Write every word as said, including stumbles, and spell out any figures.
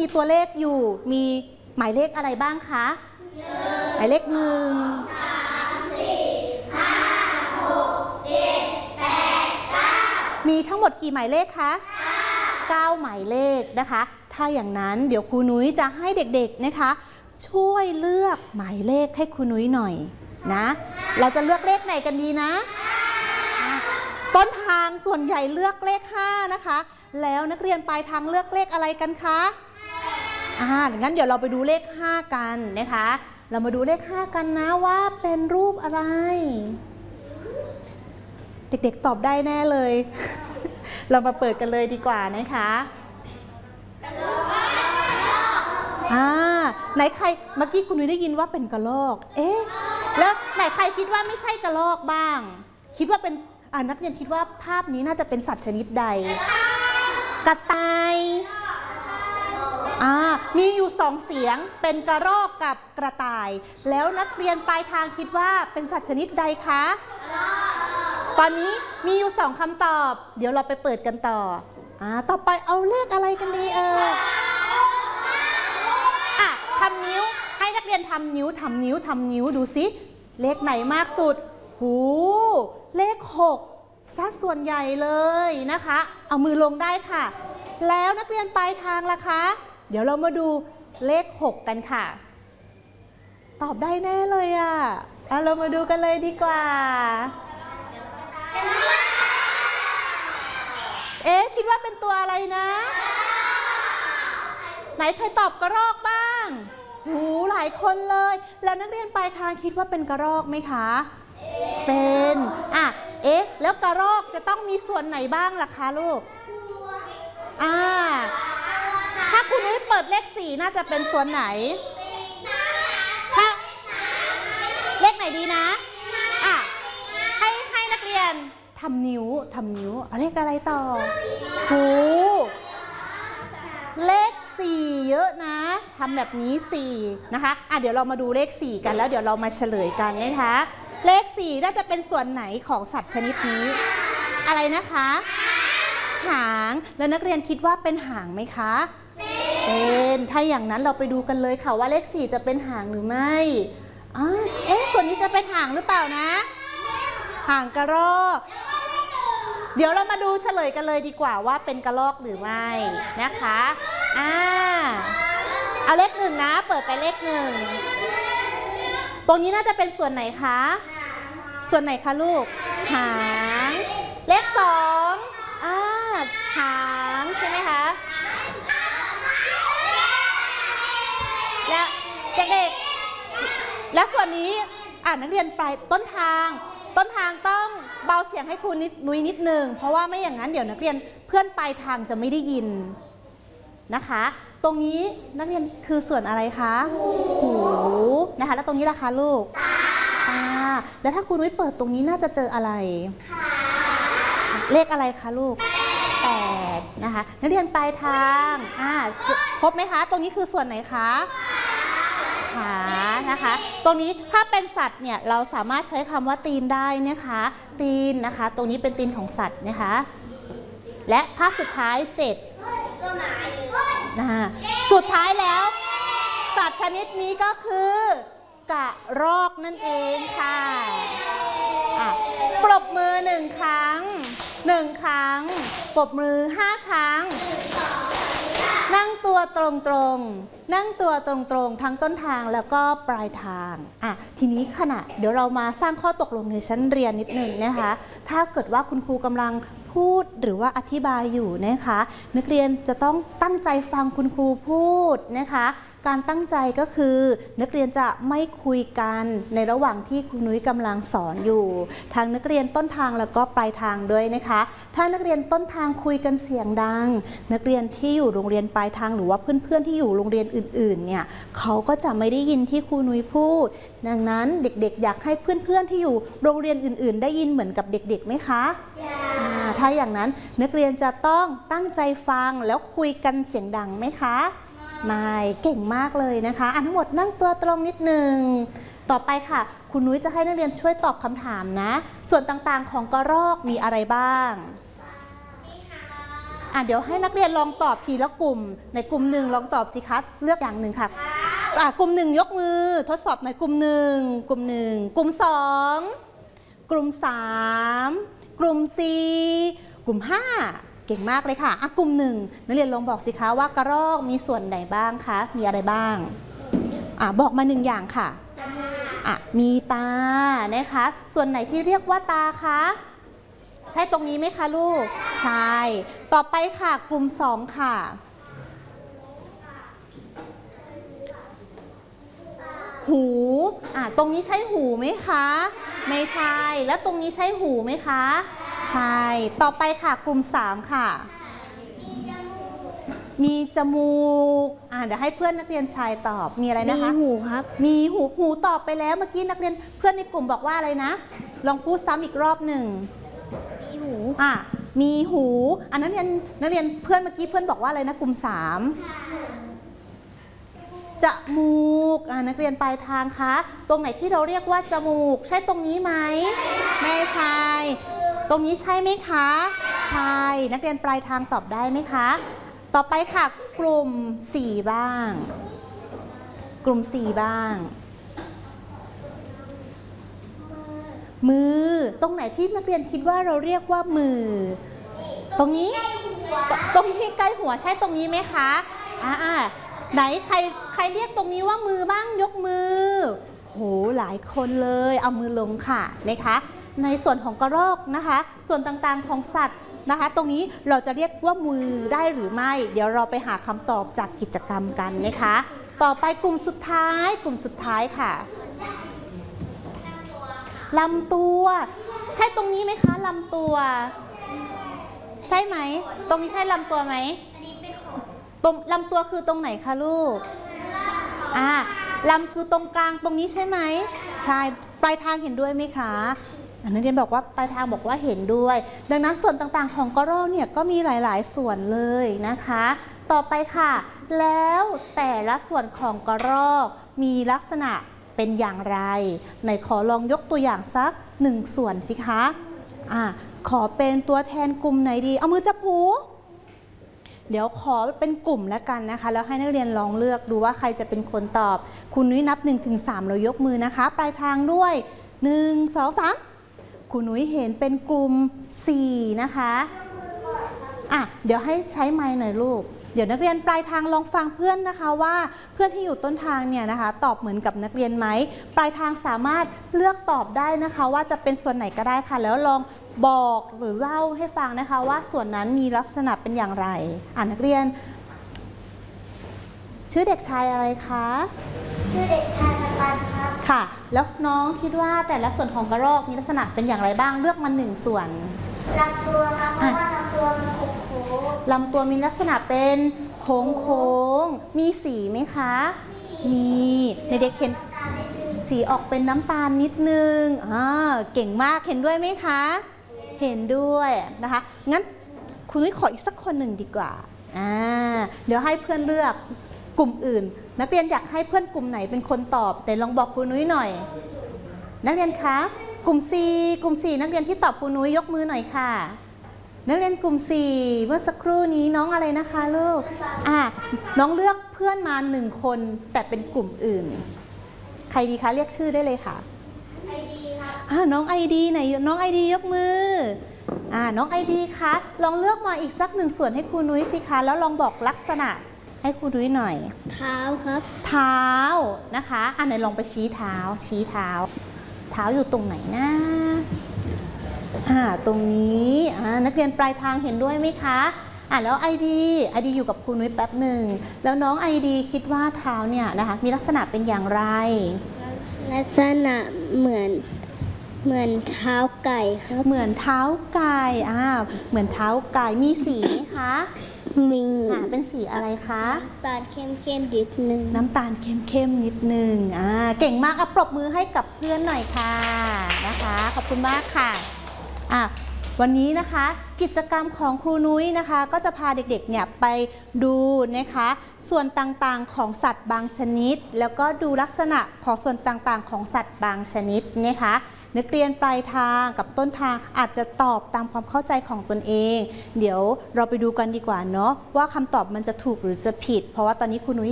มีตัวเลขอยู่มีหมายเลขอะไรบ้างคะหมายเลขหนึ่งสามสี่ห้าหกเจ็ดแปดเก้ามีทั้งหมดกี่หมายเลขคะเก้าหมายเลขนะคะถ้าอย่างนั้นเดี๋ยวครูนุ้ยจะให้เด็กๆนะคะช่วยเลือกหมายเลขให้ครูนุ้ยหน่อยนะเราจะเลือกเลขไหนกันดีนะต้นทางส่วนใหญ่เลือกเลขห้านะคะแล้วนักเรียนปลายทางเลือกเลขอะไรกันคะอ่างั้นเดี๋ยวเราไปดูเลขห้ากันนะคะเรามาดูเลขห้ากันนะว่าเป็นรูปอะไรเด็กๆตอบได้แน่เลย เรามาเปิดกันเลยดีกว่านะคะอ่าไหนใครเมื่อกี้คุณนุ้ยได้ยินว่าเป็นกระรอกเอ๊ะแล้วไหนใครคิดว่าไม่ใช่กระรอกบ้างคิดว่าเป็นอ่านักเรียนคิดว่าภาพนี้น่าจะเป็นสัตว์ชนิดใดกระต่ายอ่ามีอยู่สองเสียงเป็นกระรอกกับกระต่ายแล้วนักเรียนปลายทางคิดว่าเป็นสัตว์ชนิดใดคะตอนนี้มีอยู่สองคำตอบเดี๋ยวเราไปเปิดกันต่ออ่าต่อไปเอาเลขอะไรกันดีเอออ่ะทำนิ้วให้นักเรียนทำนิ้วทำนิ้วทำนิ้วดูสิเลขไหนมากสุดหูเลขหกซะส่วนใหญ่เลยนะคะเอามือลงได้ค่ะแล้วนักเรียนปลายทางล่ะคะเดี๋ยวเรามาดูเลขหกกันค่ะตอบได้แน่เลยอ่ะเอาเรามาดูกันเลยดีกว่าเอ๊ะคิดว่าเป็นตัวอะไรนะไหนใครตอบกระรอกบ้างหูหลายคนเลยแล้วนักเรียนปลายทางคิดว่าเป็นกระรอกไหมคะเป็นอ่ะเอ๊ะแล้วกระรอกจะต้องมีส่วนไหนบ้างล่ะคะลูกอ่าถ้าคุณนุ้ยเปิดเลขสี่น่าจะเป็นส่วนไหนถ้าเลขไหนดีนะอ่ะให้ให้นักเรียนทำนิ้วทำนิ้วเอาเลขอะไรต่อหูเลขสี่เยอะนะทำแบบนี้สี่นะคะอ่ะเดี๋ยวเรามาดูเลขสี่กันแล้วเดี๋ยวเรามาเฉลยกันนะคะเลขสี่น่าจะเป็นส่วนไหนของสัตว์ชนิดนี้อะไรนะคะหางแล้วนักเรียนคิดว่าเป็นหางไหมคะเป็นถ้าอย่างนั้นเราไปดูกันเลยค่ะว่าเลขสี่จะเป็นหางหรือไม่อ๋อเอ๊ะส่วนนี้จะเป็นหางหรือเปล่านะหางกระรอกเดี๋ยวเรามาดูเฉลยกันเลยดีกว่าว่าเป็นกระรอกหรือไม่นะคะอ่าเอาเลขหนึ่งนะเปิดไปเลขหนึ่งตรงนี้น่าจะเป็นส่วนไหนคะส่วนไหนคะลูกหางเลขสองอ่าหางใช่ไหมคะและเด็กๆและส่วนนี้อ่านักเรียนปลายต้นทางต้นทางต้องเบาเสียงให้ครูนิดนุ้ยนิดนึงเพราะว่าไม่อย่างนั้นเดี๋ยวนักเรียนเพื่อนปลายทางจะไม่ได้ยินนะคะตรงนี้นักเรียนคือส่วนอะไรคะหูนะคะแล้วตรงนี้ล่ะคะลูกตาแล้วถ้าครูนุ้ยเปิดตรงนี้น่าจะเจออะไรเลขอะไรคะลูกแปดนะคะนักเรียนปลายทางอ่าพบไหมคะตรงนี้คือส่วนไหนคะขานะคะตรงนี้ถ้าเป็นสัตว์เนี่ยเราสามารถใช้คำว่าตีนได้นะคะตีนนะคะตรงนี้เป็นตีนของสัตว์นะคะและภาพสุดท้ายเจ็ดนะสุดท้ายแล้วสัตว์ชนิดนี้ก็คือกระรอกนั่นเองค่ะอ่ะปรบมือหนึ่งครั้งหนึ่งครั้งปรบมือห้าครั้งนั่งตัวตรงๆนั่งตัวตรงๆทั้งต้นทางแล้วก็ปลายทางอ่ะทีนี้ขณะเดี๋ยวเรามาสร้างข้อตกลงในชั้นเรียนนิดหนึ่งนะคะถ้าเกิดว่าคุณครูกำลังพูดหรือว่าอธิบายอยู่นะคะนักเรียนจะต้องตั้งใจฟังคุณครูพูดนะคะการตั้งใจก็คือนักเรียนจะไม่คุยกันในระหว่างที่ครูนุ้ยกำลังสอนอยู่ทางนักเรียนต้นทางแล้วก็ปลายทางด้วยนะคะถ้านักเรียนต้นทางคุยกันเสียงดังนักเรียนที่อยู่โรงเรียนปลายทางหรือว่าเพื่อนๆที่อยู่โรงเรียนอื่นๆเนี่ยเขาก็จะไม่ได้ยินที่ครูนุ้ยพูดดังนั้นเด็กๆอยากให้เพื่อนๆที่อยู่โรงเรียนอื่นๆได้ยินเหมือนกับเด็กๆไหมคะถ้าอย่างนั้นนักเรียนจะต้องตั้งใจฟังแล้วคุยกันเสียงดังไหมคะไม่เก่งมากเลยนะคะอันทั้งหมดนั่งตัวตรงนิดหนึ่งต่อไปค่ะคุณนุ้ยจะให้นักเรียนช่วยตอบคำถามนะส่วนต่างๆของกระรอกมีอะไรบ้างอ่ะเดี๋ยวให้นักเรียนลองตอบทีละกลุ่มในกลุ่มหนึ่งลองตอบสิคะเลือกอย่างหนึ่งค่ะอ่ะกลุ่มหนึ่งยกมือทดสอบหน่อยกลุ่มหนึ่งกลุ่มหนึ่งกลุ่มสองกลุ่มสามกลุ่มสี่กลุ่มห้าเก่งมากเลยค่ะอ่ะกลุ่มหนึ่งนักเรียนลองบอกสิคะว่ากระรอกมีส่วนไหนบ้างคะมีอะไรบ้างอ่ะบอกมาหนึ่งอย่างค่ะอ่ะมีตานะคะส่วนไหนที่เรียกว่าตาคะใช่ตรงนี้ไหมคะลูกใช่ต่อไปค่ะกลุ่มสองค่ะหูอ่ะตรงนี้ใช่หูไหมคะไม่ใช่แล้วตรงนี้ใช่หูไหมคะใช่ต่อไปค่ะกลุ่มสามค่ะมีจมูกอ่ะเดี๋ยวให้เพื่อนนักเรียนชายตอบมีอะไรนะคะมีหูครับมีหูหูตอบไปแล้วเมื่อกี้นักเรียนเพื่อนในกลุ่มบอกว่าอะไรนะลองพูดซ้ำอีกรอบหนึ่งมีหูอ่ะมีหูอันนั้นนักเรียนนักเรียนเพื่อนเมื่อกี้เพื่อนบอกว่าอะไรนะกลุ่มสามจมูกอ่ะนักเรียนปลายทางคะตรงไหนที่เราเรียกว่าจมูกใช่ตรงนี้ไหมไม่ใช่ตรงนี้ใช่ไหมคะใช่นักเรียนปลายทางตอบได้ไหมคะต่อไปค่ะกลุ่มสี่บ้างกลุ่มสี่บ้างมือตรงไหนที่นักเรียนคิดว่าเราเรียกว่ามือตรงนี้ตรงที่ใกล้หัวใช่ตรงนี้ไหมคะอ่าไหนใครใครเรียกตรงนี้ว่ามือบ้างยกมือโหหลายคนเลยเอามือลงค่ะนะคะในส่วนของกระรอกนะคะส่วนต่างๆของสัตว์นะคะตรงนี้เราจะเรียกว่ามือได้หรือไม่เดี๋ยวเราไปหาคำตอบจากกิจกรรมกันนะคะต่อไปกลุ่มสุดท้ายกลุ่มสุดท้ายค่ะลำตัวใช่ตรงนี้ไหมคะลำตัวใช่ไหมตรงนี้ใช่ลำตัวไหมตรงลำตัวคือตรงไหนคะลูกอ่าลำคือตรงกลางตรงนี้ใช่ไหมใช่ปลายทางเห็นด้วยไหมคะนักเรียนบอกว่าปลายทางบอกว่าเห็นด้วยดังนั้นส่วนต่างๆของกระรอกเนี่ยก็มีหลายๆส่วนเลยนะคะต่อไปค่ะแล้วแต่ละส่วนของกระรอกมีลักษณะเป็นอย่างไรไหนขอลองยกตัวอย่างสักหนึ่งส่วนสิคะอ่ะขอเป็นตัวแทนกลุ่มไหนดีเอามือจับหูเดี๋ยวขอเป็นกลุ่มแล้วกันนะคะแล้วให้นักเรียนลองเลือกดูว่าใครจะเป็นคนตอบคุณนุ้ยนับ หนึ่งถึงสาม เรายกมือนะคะปลายทางด้วยหนึ่ง สอง สามคุณนุ้ยเห็นเป็นกลุ่มสี่นะคะอ่ะเดี๋ยวให้ใช้ไมค์หน่อยลูกเดี๋ยวนักเรียนปลายทางลองฟังเพื่อนนะคะว่าเพื่อนที่อยู่ต้นทางเนี่ยนะคะตอบเหมือนกับนักเรียนไหมปลายทางสามารถเลือกตอบได้นะคะว่าจะเป็นส่วนไหนก็ได้ค่ะแล้วลองบอกหรือเล่าให้ฟังนะคะว่าส่วนนั้นมีลักษณะเป็นอย่างไรอ่านักเรียนชื่อเด็กชายอะไรคะชื่อเด็กชายตะการครับค่ะแล้วน้องคิดว่าแต่ละส่วนของกระรอกมีลักษณะเป็นอย่างไรบ้างเลือกมาหนึ่งส่วนลำตัวครับเพราะว่าลำตัวมันโค้งลำตัวมีลักษณะเป็นโค้งโค้งมีสีไหมคะมีในเด็กเห็นสีออกเป็นน้ำตาลนิดนึงอ่าเก่งมากเห็นด้วยไหมคะเห็นด้วยนะคะงั้นคุณนุ้ยขออีกสักคนหนึ่งดีกว่าอ่าเดี๋ยวให้เพื่อนเลือกกลุ่มอื่นนักเรียนอยากให้เพื่อนกลุ่มไหนเป็นคนตอบแต่ลองบอกคุณนุ้ยหน่อยนักเรียนคะกลุ่ม C กลุ่ม สี่นักเรียนที่ตอบคุณนุ้ยยกมือหน่อยค่ะนักเรียนกลุ่มสี่เมื่อสักครู่นี้น้องอะไรนะคะลูกอ่ะน้องเลือกเพื่อนมาหนึ่งคนแต่เป็นกลุ่มอื่นใครดีคะเรียกชื่อได้เลยค่ะไอดีครับอ่าน้องไอดีไหนน้องไอดียกมืออ่าน้องไอดีคะลองเลือกมาอีกสักหนึ่งส่วนให้ครูนุ้ยสิคะแล้วลองบอกลักษณะให้ครูนุ้ยหน่อยเท้าครับเท้านะคะอ่าไหนลองไปชี้เท้าชี้เท้าเท้าอยู่ตรงไหนนะอ่าตรงนี้อ่านักเรียนปลายทางเห็นด้วยไหมคะอ่าแล้วไอดีไอดีอยู่กับครูนุ้ยแป๊บหนึ่งแล้วน้องไอดีคิดว่าเท้าเนี่ยนะคะมีลักษณะเป็นอย่างไรลักษณะเหมือนเหมือนเท้าไก่ครับเหมือนเท้าไก่อ่าเหมือนเท้าไก่มีสีไหมคะมีอ่าเป็นสีอะไรคะน้ำตาลเข้มๆนิดนึงน้ำตาลเข้มๆนิดนึงอ่าเก่งมากอ่ะปรบมือให้กับเพื่อนหน่อยค่ะนะคะขอบคุณมากค่ะอ่ะวันนี้นะคะกิจกรรมของครูนุ้ยนะคะก็จะพาเด็กๆเนี่ยไปดูนะคะส่วนต่างๆของสัตว์บางชนิดแล้วก็ดูลักษณะของส่วนต่างๆของสัตว์บางชนิดนะคะนักเรียนปลายทางกับต้นทางอาจจะตอบตามความเข้าใจของตนเอง เดี๋ยวเราไปดูกันดีกว่าเนาะว่าคำตอบมันจะถูกหรือจะผิดเพราะว่าตอนนี้ครูนุ้ย